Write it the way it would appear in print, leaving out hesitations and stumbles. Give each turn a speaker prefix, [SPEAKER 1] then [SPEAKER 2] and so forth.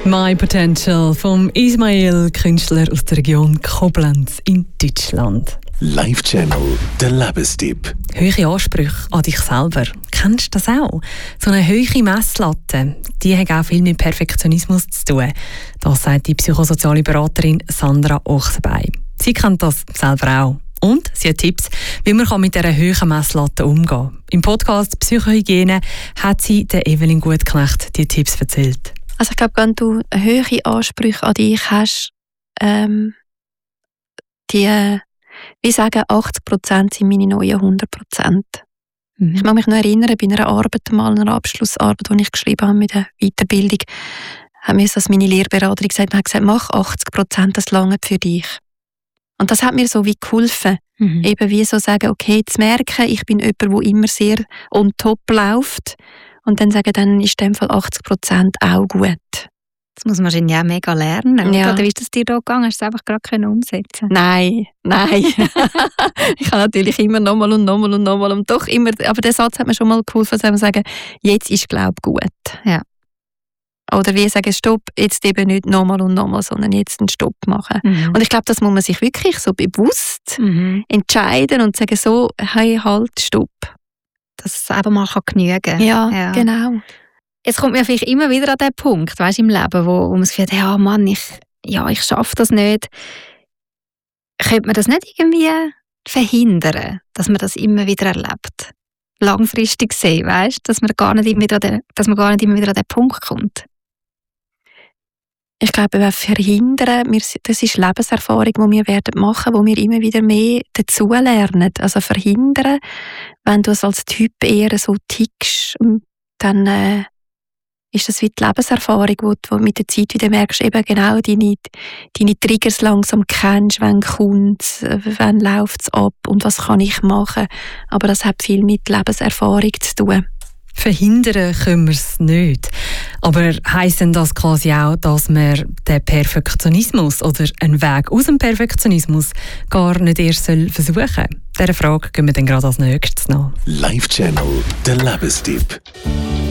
[SPEAKER 1] My Potential vom Ismail, Künstler aus der Region Koblenz in Deutschland.
[SPEAKER 2] Live-Channel, der Lebenstipp.
[SPEAKER 1] Hohe Ansprüche an dich selber. Kennst du das auch? So eine hohe Messlatte, die hat auch viel mit Perfektionismus zu tun. Das sagt die psychosoziale Beraterin Sandra Ochsenbein. Sie kennt das selber auch. Und sie hat Tipps, wie man mit dieser hohen Messlatte umgehen kann. Im Podcast «Psychohygiene» hat sie der Evelyn Gutknecht die Tipps erzählt.
[SPEAKER 3] Also ich glaube, wenn du hohe Ansprüche an dich hast, wie sagen, 80% sind meine neuen 100%. Ich kann mich noch erinnern, bei einer Arbeit, mal einer Abschlussarbeit, die ich geschrieben habe mit der Weiterbildung, hat mir das meine Lehrberaterin gesagt, mach 80%, das lange für dich. Und das hat mir so wie geholfen, eben wie so sagen, okay, zu merken, ich bin jemand, der immer sehr on top läuft, und dann sagen, dann ist in dem Fall 80% auch gut.
[SPEAKER 4] Das muss man wahrscheinlich auch mega lernen.
[SPEAKER 3] Ja.
[SPEAKER 4] Oder wie ist das dir da gegangen? Hast du es einfach gerade umsetzen?
[SPEAKER 3] Nein. Ich habe natürlich immer nochmal und doch immer, aber der Satz hat mir schon mal geholfen, zu sagen, jetzt ist, glaube ich, gut.
[SPEAKER 4] Ja.
[SPEAKER 3] Oder wie sagen, stopp, jetzt eben nicht nochmal und nochmal, sondern jetzt einen Stopp machen. Und ich glaube, das muss man sich wirklich so bewusst entscheiden und sagen so, hey, halt, stopp.
[SPEAKER 4] Dass es eben mal genügen kann.
[SPEAKER 3] Ja, genau.
[SPEAKER 4] Jetzt kommt mir vielleicht immer wieder an den Punkt, weißt, im Leben, wo man das Gefühl hat, ja Mann, ich schaffe das nicht. Könnte man das nicht irgendwie verhindern, dass man das immer wieder erlebt? Langfristig sehen, weißt, dass man gar nicht immer wieder an den Punkt kommt.
[SPEAKER 3] Ich glaube, verhindern, das ist Lebenserfahrung, die wir werden machen, wo wir immer wieder mehr dazulernen. Also verhindern, wenn du als Typ eher so tickst, dann ist das wie die Lebenserfahrung, wo du mit der Zeit wieder merkst, eben genau deine Triggers langsam kennst, wann kommt es, wann läuft es ab und was kann ich machen. Aber das hat viel mit Lebenserfahrung zu tun.
[SPEAKER 1] Verhindern können wir es nicht. Aber heisst denn das quasi auch, dass wir den Perfektionismus oder einen Weg aus dem Perfektionismus gar nicht erst versuchen sollen? Dieser Frage gehen wir dann gerade als nächstes nach.
[SPEAKER 2] Live-Channel, der Lebenstipp.